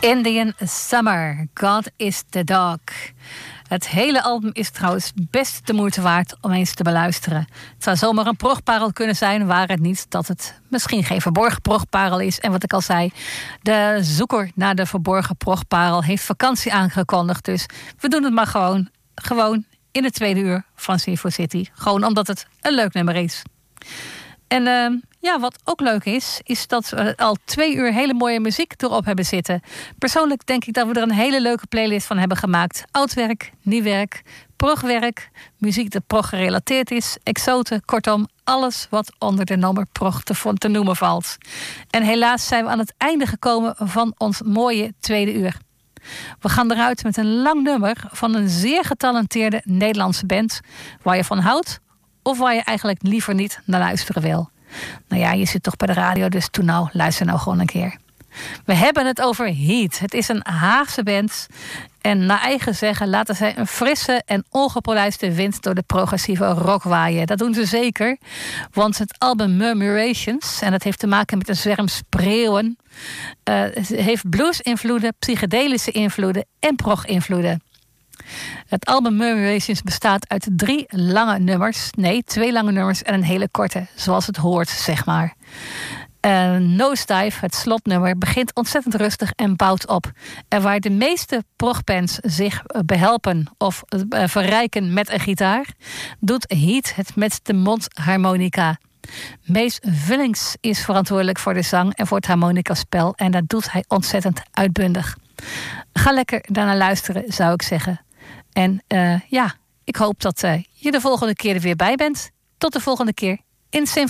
Indian Summer, God is the Dog. Het hele album is trouwens best de moeite waard om eens te beluisteren. Het zou zomaar een progparel kunnen zijn, waar het niet dat het misschien geen verborgen progparel is. En wat ik al zei, de zoeker naar de verborgen progparel heeft vakantie aangekondigd. Dus we doen het maar gewoon in het tweede uur van Sinfo City. Gewoon omdat het een leuk nummer is. En wat ook leuk is dat we al 2 uur hele mooie muziek erop hebben zitten. Persoonlijk denk ik dat we er een hele leuke playlist van hebben gemaakt. Oud werk, nieuw werk, progwerk, muziek dat prog gerelateerd is, exoten, kortom, alles wat onder de noemer prog te noemen valt. En helaas zijn we aan het einde gekomen van ons mooie tweede uur. We gaan eruit met een lang nummer van een zeer getalenteerde Nederlandse band, waar je van houdt of waar je eigenlijk liever niet naar luisteren wil. Nou ja, je zit toch bij de radio, dus luister nou gewoon een keer. We hebben het over Heat. Het is een Haagse band. En naar eigen zeggen laten zij een frisse en ongepolijste wind door de progressieve rock waaien. Dat doen ze zeker. Want het album Murmurations, en dat heeft te maken met een zwerm spreeuwen, heeft blues-invloeden, psychedelische invloeden en prog-invloeden. Het album Murmurations bestaat uit 2 lange nummers en een hele korte, zoals het hoort, zeg maar. Nosedive, het slotnummer, begint ontzettend rustig en bouwt op. En waar de meeste progbands zich behelpen of verrijken met een gitaar, doet Heat het met de mondharmonica. Mees Vullings is verantwoordelijk voor de zang en voor het harmonicaspel, en dat doet hij ontzettend uitbundig. Ga lekker daarnaar luisteren, zou ik zeggen. En ik hoop dat je de volgende keer er weer bij bent. Tot de volgende keer in Sinfo